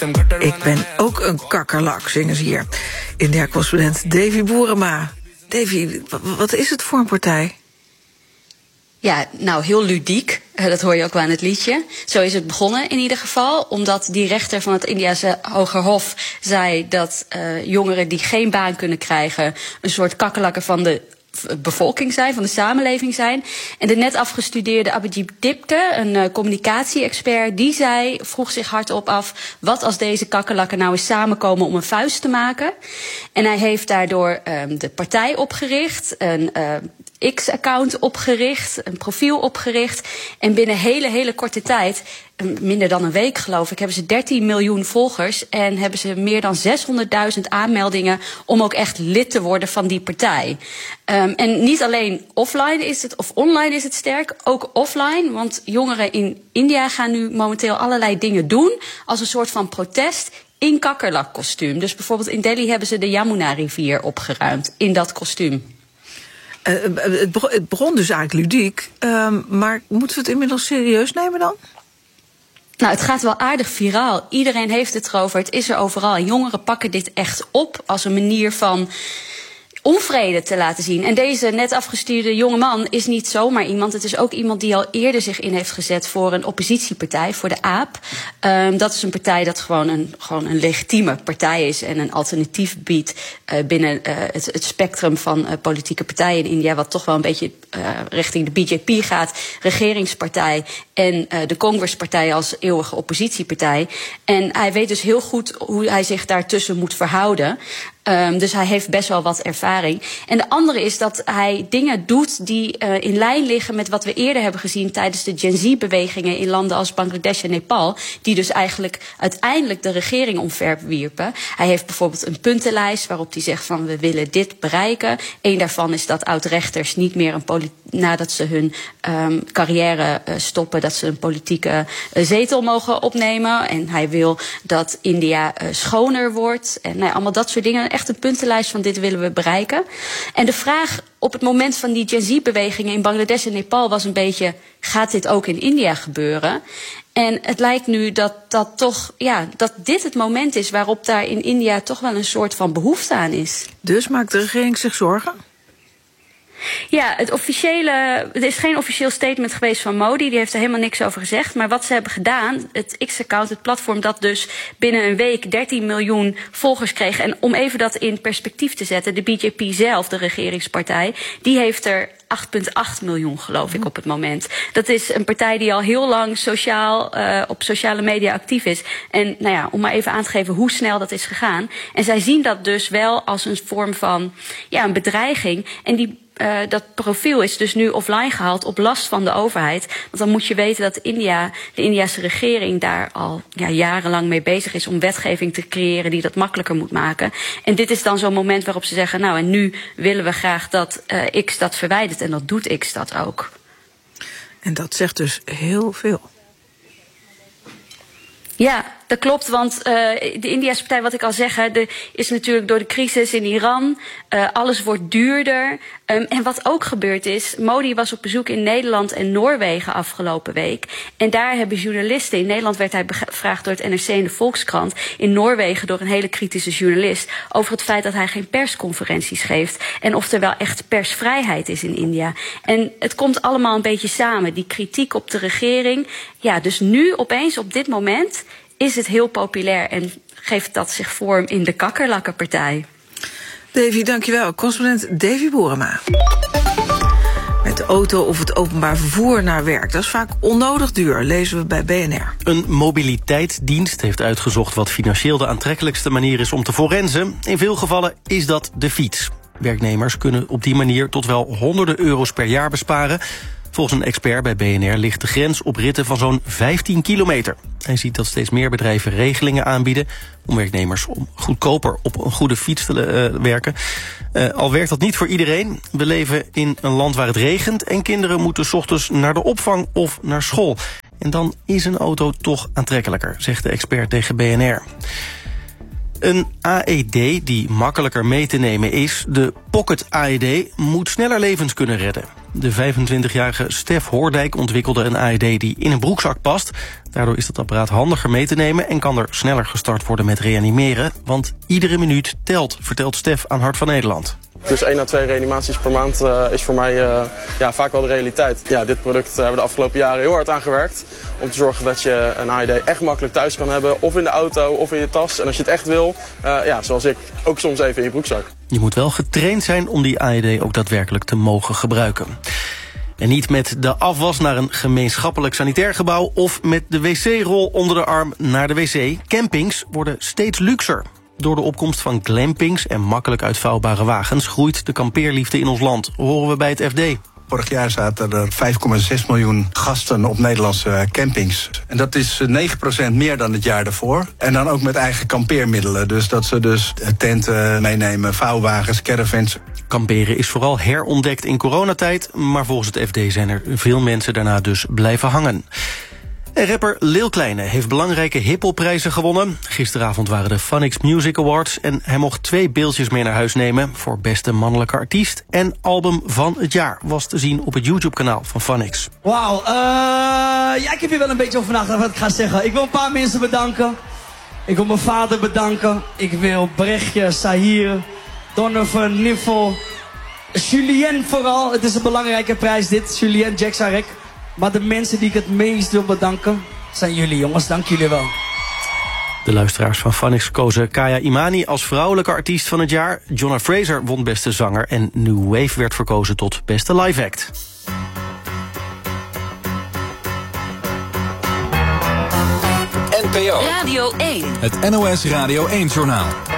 Ik ben ook een kakkerlak, zingen ze hier. India-correspondent Davy Boerema. Davy, wat is het voor een partij? Ja, nou, heel ludiek. Dat hoor je ook wel aan het liedje. Zo is het begonnen in ieder geval. Omdat die rechter van het Indiase Hogerhof zei dat jongeren die geen baan kunnen krijgen een soort kakkerlakken van de bevolking zijn, van de samenleving zijn. En de net afgestudeerde Abhijit Dipke, een communicatie-expert, die vroeg zich hardop af, wat als deze kakkerlakken nou eens samenkomen om een vuist te maken? En hij heeft daardoor de partij opgericht, een X-account opgericht, een profiel opgericht. En binnen hele korte tijd, minder dan een week geloof ik, hebben ze 13 miljoen volgers en hebben ze meer dan 600.000 aanmeldingen om ook echt lid te worden van die partij. En niet alleen offline is het, of online is het sterk, ook offline. Want jongeren in India gaan nu momenteel allerlei dingen doen als een soort van protest in kakkerlakkostuum. Dus bijvoorbeeld in Delhi hebben ze de Yamuna-rivier opgeruimd in dat kostuum. Het begon dus eigenlijk ludiek, maar moeten we het inmiddels serieus nemen dan? Nou, het gaat wel aardig viraal. Iedereen heeft het erover, het is er overal. En jongeren pakken dit echt op als een manier van onvrede te laten zien. En deze net afgestuurde jongeman is niet zomaar iemand. Het is ook iemand die al eerder zich in heeft gezet voor een oppositiepartij, voor de AAP. Dat is een partij dat gewoon een legitieme partij is en een alternatief biedt binnen het spectrum van politieke partijen in India, wat toch wel een beetje richting de BJP gaat, regeringspartij en de Congresspartij als eeuwige oppositiepartij. En hij weet dus heel goed hoe hij zich daartussen moet verhouden. Dus hij heeft best wel wat ervaring. En de andere is dat hij dingen doet die in lijn liggen met wat we eerder hebben gezien tijdens de Gen Z-bewegingen in landen als Bangladesh en Nepal, die dus eigenlijk uiteindelijk de regering omverwierpen. Hij heeft bijvoorbeeld een puntenlijst waarop hij zegt van we willen dit bereiken. Eén daarvan is dat oud-rechters niet meer nadat ze hun carrière stoppen, dat ze een politieke zetel mogen opnemen. En hij wil dat India schoner wordt. En nou ja, allemaal dat soort dingen. Echt een puntenlijst van dit willen we bereiken. En de vraag op het moment van die Gen Z-bewegingen in Bangladesh en Nepal was een beetje, gaat dit ook in India gebeuren? En het lijkt nu dat dit het moment is waarop daar in India toch wel een soort van behoefte aan is. Dus maakt de regering zich zorgen? Ja, er is geen officieel statement geweest van Modi. Die heeft er helemaal niks over gezegd. Maar wat ze hebben gedaan, het X-account, het platform dat dus binnen een week 13 miljoen volgers kreeg. En om even dat in perspectief te zetten, de BJP zelf, de regeringspartij, die heeft er 8,8 miljoen, geloof ik, op het moment. Dat is een partij die al heel lang op sociale media actief is. En nou ja, om maar even aan te geven hoe snel dat is gegaan. En zij zien dat dus wel als een vorm van een bedreiging. En dat profiel is dus nu offline gehaald op last van de overheid. Want dan moet je weten dat de Indiase regering daar al jarenlang mee bezig is om wetgeving te creëren die dat makkelijker moet maken. En dit is dan zo'n moment waarop ze zeggen, nou en nu willen we graag dat X dat verwijdert. En dat doet X dat ook. En dat zegt dus heel veel. Ja, dat klopt, want de Indiase partij, wat ik al zeg, is natuurlijk door de crisis in Iran, alles wordt duurder. En wat ook gebeurd is, Modi was op bezoek in Nederland en Noorwegen afgelopen week. En daar hebben journalisten, in Nederland werd hij bevraagd door het NRC en de Volkskrant, in Noorwegen door een hele kritische journalist, over het feit dat hij geen persconferenties geeft en of er wel echt persvrijheid is in India. En het komt allemaal een beetje samen, die kritiek op de regering. Ja, dus nu opeens op dit moment is het heel populair en geeft dat zich vorm in de kakkerlakkenpartij. Davy, dankjewel. Correspondent Davy Boerema. Met de auto of het openbaar vervoer naar werk. Dat is vaak onnodig duur, lezen we bij BNR. Een mobiliteitsdienst heeft uitgezocht wat financieel de aantrekkelijkste manier is om te forensen. In veel gevallen is dat de fiets. Werknemers kunnen op die manier tot wel honderden euro's per jaar besparen. Volgens een expert bij BNR ligt de grens op ritten van zo'n 15 kilometer. Hij ziet dat steeds meer bedrijven regelingen aanbieden om werknemers om goedkoper op een goede fiets te werken. Al werkt dat niet voor iedereen. We leven in een land waar het regent en kinderen moeten 's ochtends naar de opvang of naar school. En dan is een auto toch aantrekkelijker, zegt de expert tegen BNR. Een AED die makkelijker mee te nemen is, de Pocket AED, moet sneller levens kunnen redden. De 25-jarige Stef Hoordijk ontwikkelde een AED die in een broekzak past. Daardoor is dat apparaat handiger mee te nemen en kan er sneller gestart worden met reanimeren. Want iedere minuut telt, vertelt Stef aan Hart van Nederland. Dus 1 à 2 reanimaties per maand is voor mij vaak wel de realiteit. Ja, dit product hebben we de afgelopen jaren heel hard aan gewerkt. Om te zorgen dat je een AED echt makkelijk thuis kan hebben. Of in de auto, of in je tas. En als je het echt wil, zoals ik, ook soms even in je broekzak. Je moet wel getraind zijn om die AED ook daadwerkelijk te mogen gebruiken. En niet met de afwas naar een gemeenschappelijk sanitair gebouw of met de wc-rol onder de arm naar de wc. Campings worden steeds luxer. Door de opkomst van glampings en makkelijk uitvouwbare wagens groeit de kampeerliefde in ons land, horen we bij het FD. Vorig jaar zaten er 5,6 miljoen gasten op Nederlandse campings. En dat is 9% meer dan het jaar daarvoor. En dan ook met eigen kampeermiddelen. Dus dat ze tenten meenemen, vouwwagens, caravans. Kamperen is vooral herontdekt in coronatijd, maar volgens het FD zijn er veel mensen daarna dus blijven hangen. En rapper Lil Kleine heeft belangrijke hiphop-prijzen gewonnen. Gisteravond waren de Funix Music Awards en hij mocht 2 beeldjes mee naar huis nemen voor beste mannelijke artiest en album van het jaar was te zien op het YouTube-kanaal van Funix. Wauw, ik heb hier wel een beetje over nagedacht wat ik ga zeggen. Ik wil een paar mensen bedanken. Ik wil mijn vader bedanken. Ik wil Brechtje, Sahir, Donovan, Niffel, Julien vooral. Het is een belangrijke prijs dit, Julien, Jack Sarek. Maar de mensen die ik het meest wil bedanken zijn jullie, jongens. Dank jullie wel. De luisteraars van Funix kozen Kaya Imani als vrouwelijke artiest van het jaar. Jonna Fraser won beste zanger en New Wave werd verkozen tot beste live act. NPO Radio 1. Het NOS Radio 1-journaal.